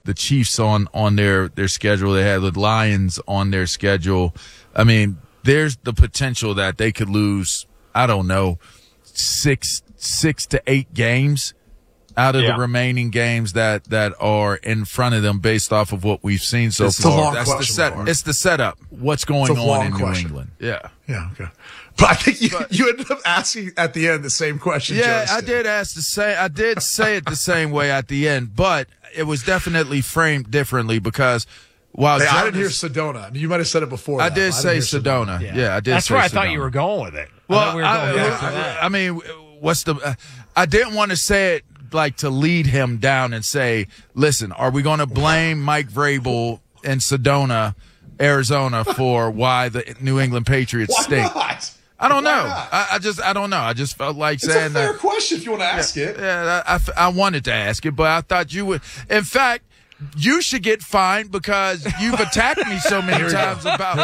the Chiefs on their schedule. They had the Lions on their schedule. I mean, there's the potential that they could lose, I don't know, 6 to 8 games out of the remaining games that are in front of them based off of what we've seen so far. It's the setup. What's going on in New England? Yeah. Yeah, okay. But I think you ended up asking at the end the same question. Yeah, Jonas I did ask the same. I did say it the same way at the end, but it was definitely framed differently because while I didn't hear Sedona. You might have said it before. I did say Sedona. Yeah, I did. That's say where I Sedona. thought you were going with it. Well, I mean, what's the? I didn't want to say it like to lead him down and say, "Listen, are we going to blame Mike Vrabel and Sedona, Arizona, for why the New England Patriots stink?" Not? I don't know. I don't know. I just felt like saying it's a fair question if you want to ask it. Yeah, I wanted to ask it, but I thought you would. In fact, you should get fined because you've attacked me so many times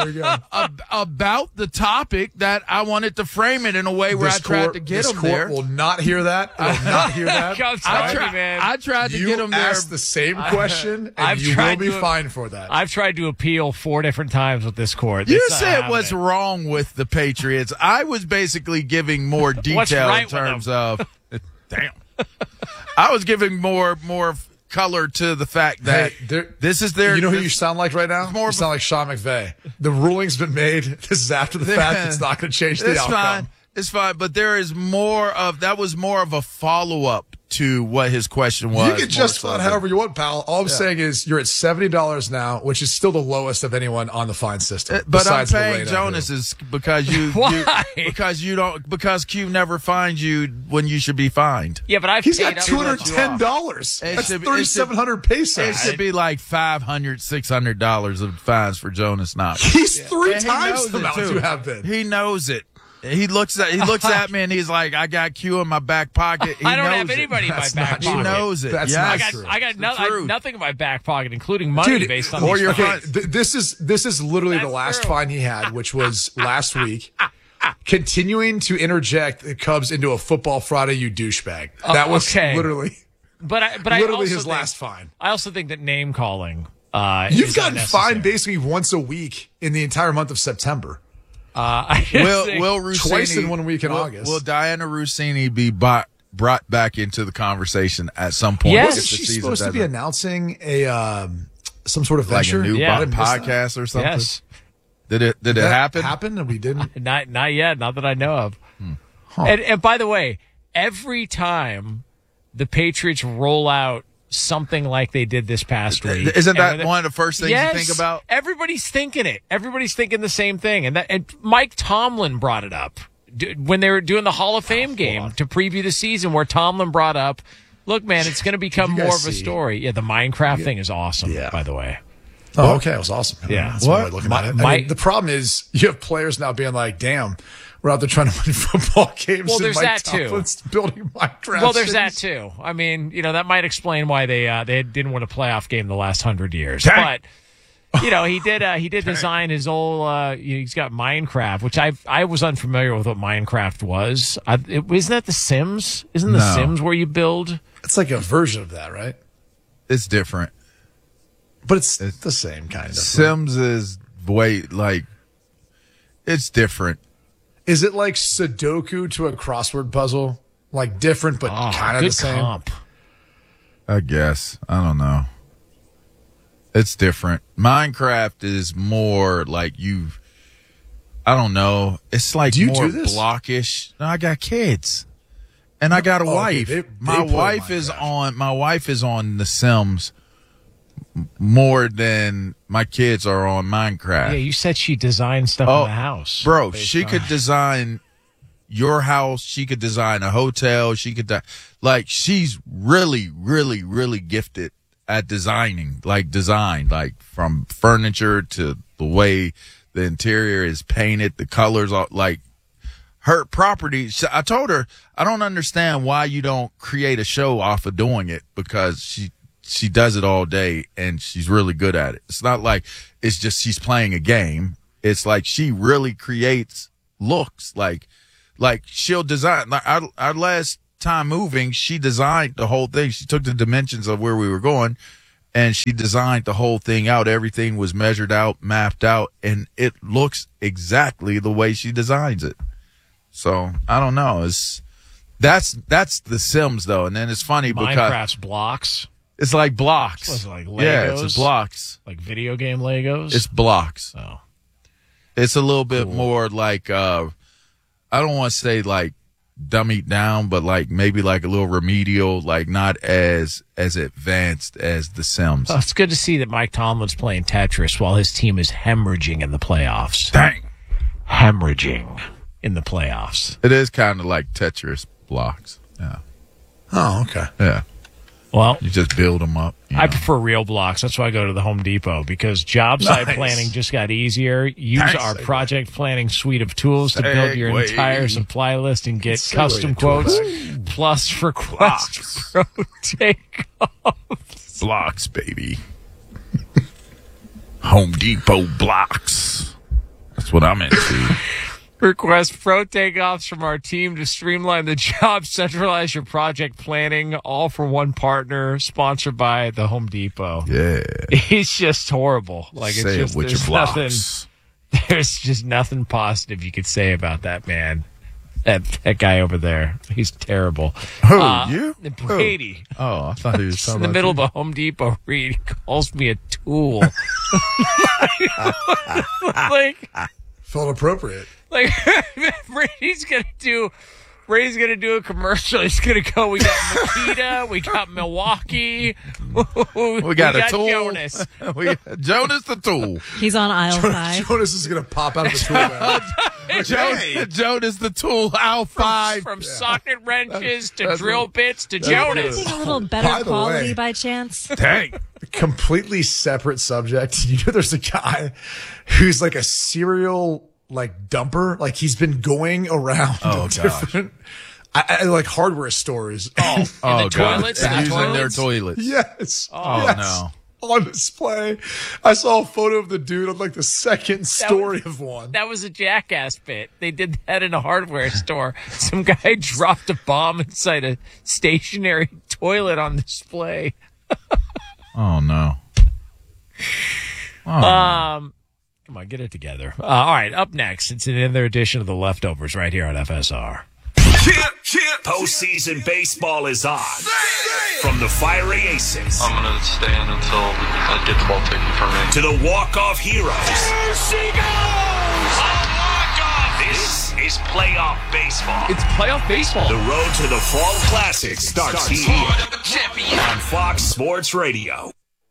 about the topic that I wanted to frame it in a way where I tried to get him there. This court will not hear that. It will not hear that. I tried to get him there. You asked the same question, and you will be fined for that. I've tried to appeal 4 different times with this court. You said what's wrong with the Patriots. I was basically giving more detail in terms of damn. I was giving more color to the fact that this is their. You know who you sound like right now? You sound like Sean McVay. The ruling's been made. This is after the fact. It's not going to change the outcome. It's fine, but there is more of that. Was more of a follow up to what his question was. You can justify it however you want, pal. All I'm saying is you're at $70 now, which is still the lowest of anyone on the fine system. But I'm paying Jonas's because because Q never finds you when you should be fined. Yeah, but he's got $210. That's 3,700 pesos. It should be like $500, $600 of fines for Jonas Knox. He's 3 times the amount you have been. He knows it. He looks at me and he's like, I got Q in my back pocket. I don't have anybody in my back pocket. He knows it. That's not true. I got nothing in my back pocket, including money based on these fines. This is literally the last fine he had, which was last week. Continuing to interject the Cubs into a football Friday, you douchebag. That was literally his last fine. I also think that name calling. You've gotten fined basically once a week in the entire month of September. Will Rossini, twice in 1 week in August. Will Diana Rossini be brought back into the conversation at some point? Yes. Wasn't she supposed to be announcing some sort of venture? Like a new podcast or something? Yes. Did it happen? Happen and we didn't? Not yet. Not that I know of. Huh. And by the way, every time the Patriots roll out something like they did this past week. Isn't that one of the first things you think about? Everybody's thinking it. Everybody's thinking the same thing. And Mike Tomlin brought it up when they were doing the Hall of Fame game to preview the season, where Tomlin brought up, look, man, it's going to become more of a story. Yeah, the Minecraft thing is awesome, by the way. Oh, okay. It was awesome. Yeah. That's what looking at it. The problem is you have players now being like, damn, we're out there trying to win football games. Well, there's that too. Building Minecraft. Well, there's that too. I mean, that might explain why they didn't win a playoff game the last 100 years. Dang. But he did design his old. He's got Minecraft, which I was unfamiliar with what Minecraft was. Isn't that The Sims? Isn't The Sims where you build? It's like a version of that, right? It's different. But it's the same kind of. Sims is it's different. Is it like Sudoku to a crossword puzzle? Like different, but kind of the same? Comp. I guess. I don't know. It's different. Minecraft is more like I don't know. It's like more blockish. No, I got kids. And I got a wife. My wife is on The Sims more than my kids are on Minecraft. Yeah, you said she designed stuff in the house. Bro, she could design your house. She could design a hotel. She could she's really, really, really gifted at designing, from furniture to the way the interior is painted, the colors are her property. I told her, I don't understand why you don't create a show off of doing it, because she does it all day and she's really good at it. It's not like it's just she's playing a game. It's like she really creates looks. Like she'll design. Like our last time moving, she designed the whole thing. She took the dimensions of where we were going and she designed the whole thing out. Everything was measured out, mapped out, and it looks exactly the way she designs it. So I don't know. That's The Sims though, and then it's funny because Minecraft's blocks. It's like blocks. It's like Legos. Yeah, it's blocks. Like video game Legos. It's blocks. Oh, it's a little bit more like I don't want to say like dummied down, but like maybe like a little remedial, like not as advanced as The Sims. Well, it's good to see that Mike Tomlin's playing Tetris while his team is hemorrhaging in the playoffs. Dang. Hemorrhaging in the playoffs. It is kind of like Tetris blocks. Yeah. Oh, okay. Yeah. Well, you just build them up. I prefer real blocks. That's why I go to the Home Depot, because job site planning just got easier. Use our project planning suite of tools to build your entire supply list and get custom quotes plus request pro takeoffs. Blocks, baby. Home Depot blocks. That's what I'm into. Request pro takeoffs from our team to streamline the job, centralize your project planning, all for one partner, sponsored by the Home Depot. Yeah. He's just horrible. Like, say it's just, it with your blocks. There's just nothing positive you could say about that man. That guy over there. He's terrible. Who, you? Brady. Who? Oh, I thought he was talking in the middle you. of a Home Depot read. He calls me a tool. Like, felt appropriate. Like, Brady's gonna do a commercial. He's gonna go, we got Makita, we got Milwaukee, we got a tool. Jonas. Jonas the tool. He's on aisle 5. Jonas is gonna pop out of the tool bag. Jonas the tool, aisle 5. From socket wrenches to drill bits to Jonas. A little better quality by chance. Dang. Completely separate subject. You know, there's a guy who's like a serial like dumper. Like he's been going around different like hardware stores. In the toilets? Using their toilets. Yes. Yes. No. On display. I saw a photo of the dude on like the second story of one. That was a Jackass bit. They did that in a hardware store. Some guy dropped a bomb inside a stationary toilet on display. Oh no. Come on, get it together. All right, up next, it's another edition of The Leftovers right here on FSR. Postseason baseball is on. From the fiery aces. I'm going to stay in until I get the ball taken from me. To the walk-off heroes. There she goes! A walk-off! This is playoff baseball. It's playoff baseball. The road to the Fall Classic starts here on Fox Sports Radio.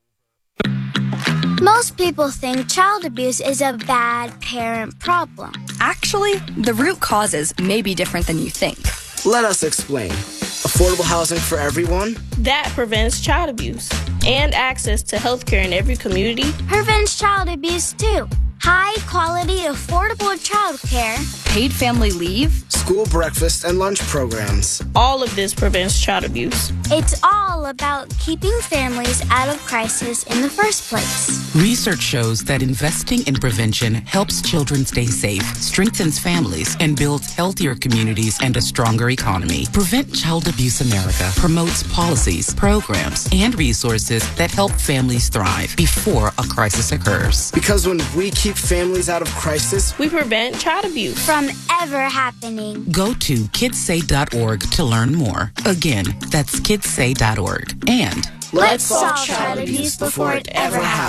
Most people think child abuse is a bad parent problem. Actually, the root causes may be different than you think. Let us explain. Affordable housing for everyone. That prevents child abuse. And access to healthcare in every community. Prevents child abuse too. High quality, affordable child care. Paid family leave. School breakfast and lunch programs. All of this prevents child abuse. It's all about keeping families out of crisis in the first place. Research shows that investing in prevention helps children stay safe, strengthens families, and builds healthier communities and a stronger economy. Prevent Child Abuse America promotes policies, programs, and resources that help families thrive before a crisis occurs. Because when we keep families out of crisis, we prevent child abuse from ever happening. Go to kidssay.org to learn more. Again, that's kidssay.org. And let's solve child abuse before it ever happens.